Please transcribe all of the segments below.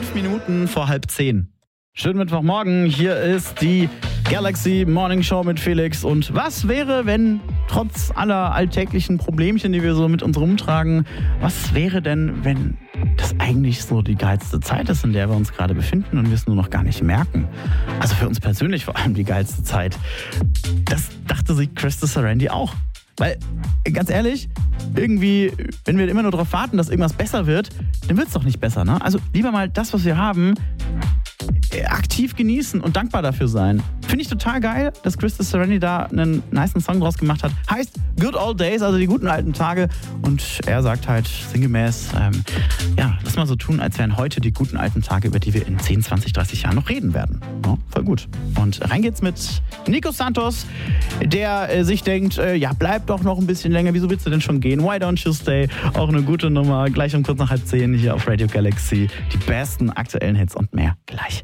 5 Minuten vor 9:30. Schönen Mittwochmorgen, hier ist die Galaxy Morning Show mit Felix. Und was wäre, wenn trotz aller alltäglichen Problemchen, die wir so mit uns rumtragen, was wäre denn, wenn das eigentlich so die geilste Zeit ist, in der wir uns gerade befinden und wir es nur noch gar nicht merken? Also für uns persönlich vor allem die geilste Zeit. Das dachte sich Christopher Randy auch. Weil, ganz ehrlich, irgendwie, wenn wir immer nur darauf warten, dass irgendwas besser wird, dann wird es doch nicht besser, ne? Also lieber mal das, was wir haben, aktiv genießen und dankbar dafür sein. Finde ich total geil, dass Christopher Serenity da einen nicen Song draus gemacht hat. Heißt Good Old Days, also die guten alten Tage. Und er sagt halt sinngemäß, lass mal so tun, als wären heute die guten alten Tage, über die wir in 10, 20, 30 Jahren noch reden werden. Ja, voll gut. Und rein geht's mit Nico Santos, der sich denkt, bleib doch noch ein bisschen länger, wieso willst du denn schon gehen? Why don't you stay? Auch eine gute Nummer, gleich um kurz nach 9:30 hier auf Radio Galaxy. Die besten aktuellen Hits und mehr gleich.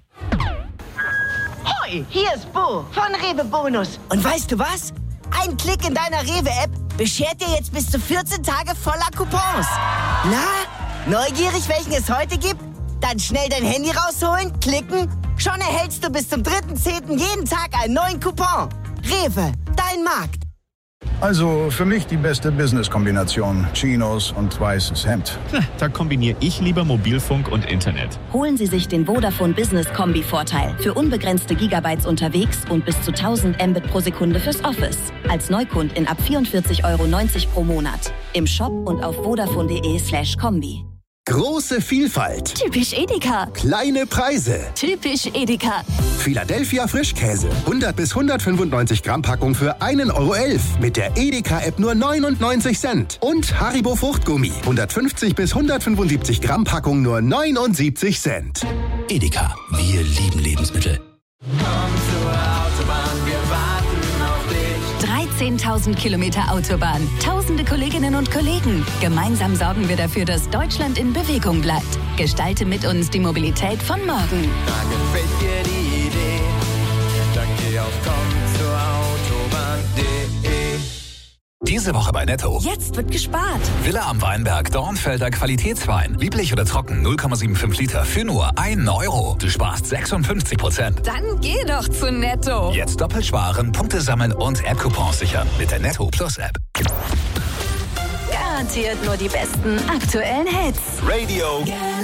Hoi, hier ist Bo von Rewe Bonus. Und weißt du was? Ein Klick in deiner Rewe-App beschert dir jetzt bis zu 14 Tage voller Coupons. Na, neugierig, welchen es heute gibt? Dann schnell dein Handy rausholen, klicken. Schon erhältst du bis zum 3.10. jeden Tag einen neuen Coupon. Rewe, dein Markt. Also für mich die beste Business-Kombination. Chinos und weißes Hemd. Da kombiniere ich lieber Mobilfunk und Internet. Holen Sie sich den Vodafone Business Kombi-Vorteil für unbegrenzte Gigabytes unterwegs und bis zu 1000 Mbit pro Sekunde fürs Office. Als Neukundin ab 44,90 € pro Monat. Im Shop und auf vodafone.de/kombi. Große Vielfalt. Typisch Edeka. Kleine Preise. Typisch Edeka. Philadelphia Frischkäse. 100 bis 195 Gramm Packung für 1,11 € mit der Edeka-App nur 99 Cent. Und Haribo Fruchtgummi. 150 bis 175 Gramm Packung nur 79 Cent. Edeka, wir lieben Lebensmittel. Komm zur Autobahn, wir warten auf dich. 13.000 Kilometer Autobahn, tausende Kolleginnen und Kollegen. Gemeinsam sorgen wir dafür, dass Deutschland in Bewegung bleibt. Gestalte mit uns die Mobilität von morgen. Da gefällt dir die Idee, dann geh auf kommzurautobahn.de. Diese Woche bei Netto. Jetzt wird gespart. Villa am Weinberg, Dornfelder Qualitätswein. Lieblich oder trocken, 0,75 Liter für nur 1 €. Du sparst 56%. Dann geh doch zu Netto. Jetzt doppelt sparen, Punkte sammeln und App-Coupons sichern mit der Netto Plus App. Garantiert nur die besten aktuellen Hits. Radio Galaxy.